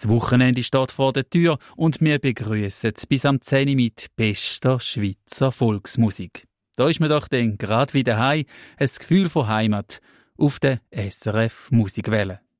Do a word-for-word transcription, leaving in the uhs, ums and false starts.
Das Wochenende steht vor der Tür und wir begrüßen bis am zehn Uhr mit bester Schweizer Volksmusik. Da ist man doch dann gerade wieder heim, ein Gefühl von Heimat auf der S R F Musikwelle.